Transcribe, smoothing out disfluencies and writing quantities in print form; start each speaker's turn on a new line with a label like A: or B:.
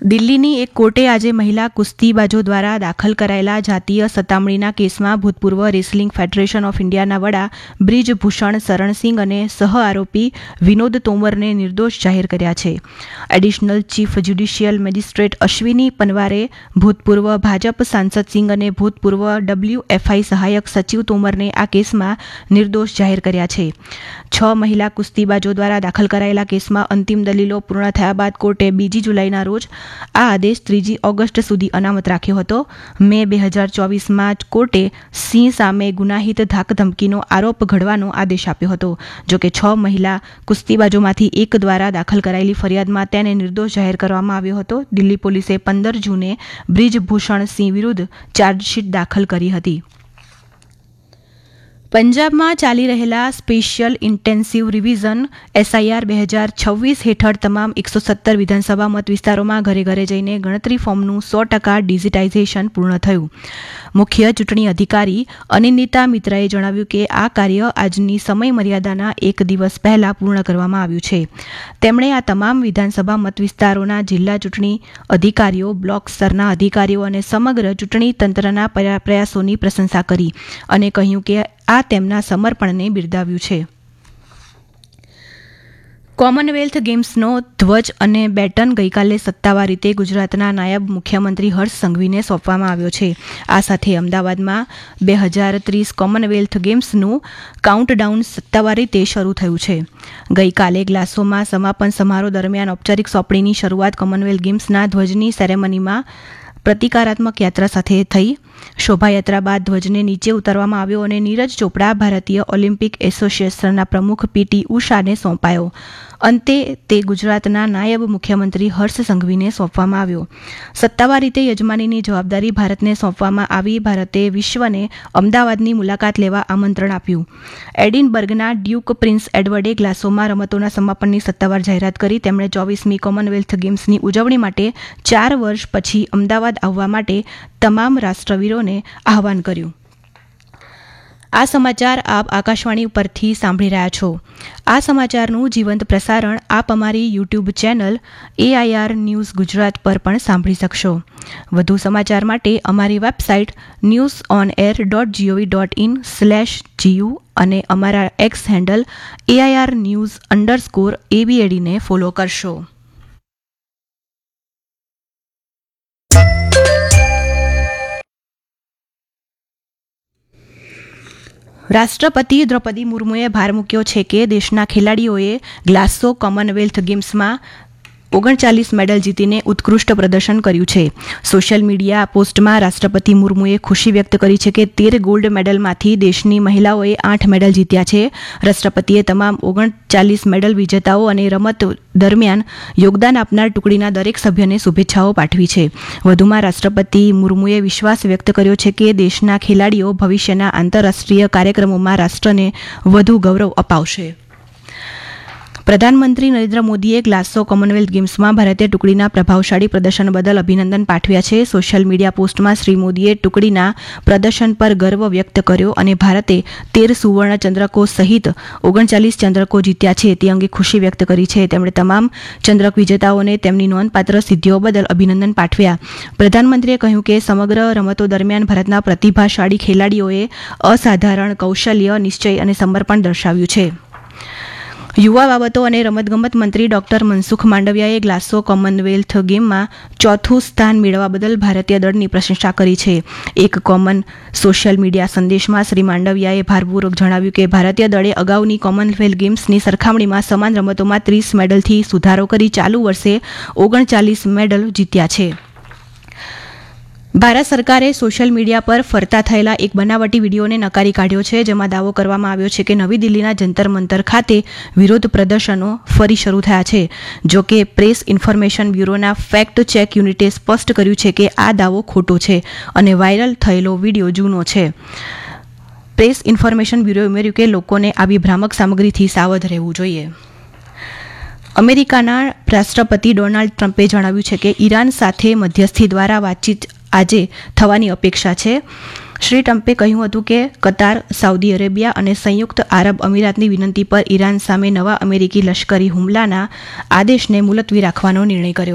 A: દિલ્હીની એક કોર્ટે આજે મહિલા કુસ્તીબાજો દ્વારા દાખલ કરાયેલા જાતીય સતામણીના કેસમાં ભૂતપૂર્વ રેસલિંગ ફેડરેશન ઓફ ઇન્ડિયાના વડા બ્રિજભૂષણ શરણસિંગ અને સહ આરોપી વિનોદ તોમરને નિર્દોષ જાહેર કર્યા છે. Additional chief judicial magistrate Ashwini પનવારે ભૂતપૂર્વ ભાજપ સાંસદ સિંગ અને ભૂતપૂર્વ WFI સહાયક સચિવ તોમરને આ કેસમાં નિર્દોષ જાહેર કર્યા છે. 6 મહિલા કુસ્તીબાજો દ્વારા દાખલ કરાયેલા કેસમાં અંતિમ દલીલો પૂર્ણ થયા બાદ કોર્ટે 2 જુલાઈના રોજ આ આદેશ 3 ઓગસ્ટ સુધી અનામત રાખ્યો હતો. મે 2024માં કોર્ટે સિંહ સામે ગુનાહિત ધાકધમકીનો આરોપ ઘડવાનો આદેશ આપ્યો હતો. જોકે 6 મહિલા કુસ્તીબાજોમાંથી એક દ્વારા દાખલ કરાયેલી ફરિયાદમાં તેને નિર્દોષ જાહેર કરવામાં આવ્યો હતો. દિલ્હી પોલીસે 15 જૂને બ્રિજભૂષણ સિંહ વિરુદ્ધ ચાર્જશીટ દાખલ કરી હતી. પંજાબમાં ચાલી રહેલા સ્પેશિયલ ઇન્ટેન્સિવ રિવિઝન SIR 2026 હેઠળ તમામ 117 વિધાનસભા મત વિસ્તારોમાં ઘરે ઘરે જઈને ગણતરી ફોર્મનું 100% ડિજિટાઇઝેશન પૂર્ણ થયું. મુખ્ય ચૂંટણી અધિકારી અનિંદિતા મિત્રાએ જણાવ્યું કે આ કાર્ય આજની સમય મર્યાદાના એક દિવસ પહેલા પૂર્ણ કરવામાં આવ્યું છે. તેમણે આ તમામ વિધાનસભા મત વિસ્તારોના જિલ્લા ચૂંટણી અધિકારીઓ, બ્લોક સ્તરના અધિકારીઓ અને સમગ્ર ચૂંટણી તંત્રના પ્રયાસોની પ્રશંસા કરી અને કહ્યું કે આ તેમના સમર્પણને બિરદાવ્યું છે. કોમનવેલ્થ ગેમ્સનો ધ્વજ અને બેટન ગઈકાલે સત્તાવાર રીતે ગુજરાતના નાયબ મુખ્યમંત્રી હર્ષ સંઘવીને સોંપવામાં આવ્યો છે. આ સાથે અમદાવાદમાં 2030 કોમનવેલ્થ ગેમ્સનું કાઉન્ટડાઉન સત્તાવાર રીતે શરૂ થયું છે. ગઈકાલે ગ્લાસોમાં સમાપન સમારોહ દરમિયાન ઔપચારિક સોંપણીની શરૂઆત કોમનવેલ્થ ગેમ્સના ધ્વજની સેરેમનીમાં પ્રતિકારાત્મક યાત્રા સાથે થઈ. શોભાયાત્રા બાદ ધ્વજને નીચે ઉતારવામાં આવ્યો અને નીરજ ચોપડા ભારતીય ઓલિમ્પિક એસોસિએશનના પ્રમુખ PT ઉષાને સોંપાયો. અંતે તે ગુજરાતના નાયબ મુખ્યમંત્રી હર્ષ સંઘવીને સોંપવામાં આવ્યો. સત્તાવાર રીતે યજમાનીની જવાબદારી ભારતને સોંપવામાં આવી. ભારતે વિશ્વને અમદાવાદની મુલાકાત લેવા આમંત્રણ આપ્યું. એડિનબર્ગના ડ્યુક પ્રિન્સ એડવર્ડે ગ્લાસોમાં રમતોના સમાપનની સત્તાવાર જાહેરાત કરી. તેમણે 24મી કોમનવેલ્થ ગેમ્સની ઉજવણી માટે 4 વર્ષ પછી અમદાવાદ આવવા માટે તમામ રાષ્ટ્રવીરોને આહવાન કર્યું. આ સમાચાર આપ આકાશવાણી પરથી સાંભળી રહ્યા છો. આ સમાચારનું જીવંત પ્રસારણ આપ અમારી YouTube channel AIR news Gujarat પર પણ સાંભળી શકશો. વધુ સમાચાર માટે અમારી વેબસાઇટ newsonair.gov.in/gu અને અમારા X હેન્ડલ AIR_news_ ને ફોલો કરશો. રાષ્ટ્રપતિ દ્રૌપદી મુર્મુએ ભાર મૂક્યો છે કે દેશના ખેલાડીઓએ ગ્લાસો કોમનવેલ્થ ગેમ્સમાં 39 મેડલ જીતીને ઉત્કૃષ્ટ પ્રદર્શન કર્યું છે. સોશિયલ મીડિયા પોસ્ટમાં રાષ્ટ્રપતિ મુર્મુએ ખુશી વ્યક્ત કરી છે કે 13 ગોલ્ડ મેડલમાંથી દેશની મહિલાઓએ 8 મેડલ જીત્યા છે. રાષ્ટ્રપતિએ તમામ 39 મેડલ વિજેતાઓ અને રમત દરમિયાન યોગદાન આપનાર ટુકડીના દરેક સભ્યને શુભેચ્છાઓ પાઠવી છે. વધુમાં રાષ્ટ્રપતિ મુર્મુએ વિશ્વાસ વ્યક્ત કર્યો છે કે દેશના ખેલાડીઓ ભવિષ્યના આંતરરાષ્ટ્રીય કાર્યક્રમોમાં રાષ્ટ્રને વધુ ગૌરવ અપાવશે. પ્રધાનમંત્રી નરેન્દ્ર મોદીએ ગ્લાસો કોમનવેલ્થ ગેમ્સમાં ભારતીય ટુકડીના પ્રભાવશાળી પ્રદર્શન બદલ અભિનંદન પાઠવ્યા છે. સોશિયલ મીડિયા પોસ્ટમાં શ્રી મોદીએ ટુકડીના પ્રદર્શન પર ગર્વ વ્યક્ત કર્યો અને ભારતે 13 સુવર્ણ ચંદ્રકો સહિત 39 ચંદ્રકો જીત્યા છે તે અંગે ખુશી વ્યક્ત કરી છે. તેમણે તમામ ચંદ્રક વિજેતાઓને તેમની નોંધપાત્ર સિદ્ધિઓ બદલ અભિનંદન પાઠવ્યા. પ્રધાનમંત્રીએ કહ્યું કે સમગ્ર રમતો દરમિયાન ભારતના પ્રતિભાશાળી ખેલાડીઓએ અસાધારણ કૌશલ્ય, નિશ્ચય અને સમર્પણ દર્શાવ્યું છે. યુવા બાબતો અને રમતગમત મંત્રી ડોક્ટર મનસુખ માંડવિયાએ ગ્લાસો કોમનવેલ્થ ગેમમાં 4થું સ્થાન મેળવવા બદલ ભારતીય દળની પ્રશંસા કરી છે. એક કોમન સોશિયલ મીડિયા સંદેશમાં શ્રી માંડવિયાએ ભારપૂર્વક જણાવ્યું કે ભારતીય દળે અગાઉની કોમનવેલ્થ ગેમ્સની સરખામણીમાં સમાન રમતોમાં 30 મેડલથી સુધારો કરી ચાલુ વર્ષે 39 મેડલ જીત્યા છે. ભારત સરકારે સોશિયલ મીડિયા પર ફરતા થયેલા એક બનાવટી વિડીયોને નકારી કાઢ્યો છે, જેમાં દાવો કરવામાં આવ્યો છે કે નવી દિલ્હીના જંતર મંતર ખાતે વિરોધ પ્રદર્શનો ફરી શરૂ થયા છે. જો કે પ્રેસ ઇન્ફોર્મેશન બ્યુરોના ફેક્ટ ચેક યુનિટે સ્પષ્ટ કર્યું છે કે આ દાવો ખોટો છે અને વાયરલ થયેલો વિડીયો જૂનો છે. પ્રેસ ઇન્ફોર્મેશન બ્યુરોએ ઉમેર્યું કે લોકોને આવી ભ્રામક સામગ્રીથી સાવધ રહેવું જોઈએ. અમેરિકાના રાષ્ટ્રપતિ ડોનાલ્ડ ટ્રમ્પે જણાવ્યું છે કે ઈરાન સાથે મધ્યસ્થી દ્વારા વાતચીત આજે થવાની અપેક્ષા છે. શ્રી ટ્રમ્પે કહ્યું હતું કે કતાર, સાઉદી અરેબિયા અને સંયુક્ત આરબ અમીરાતની વિનંતી પર ઈરાન સામે નવા અમેરિકી લશ્કરી હુમલાના આદેશને મુલતવી રાખવાનો નિર્ણય કર્યો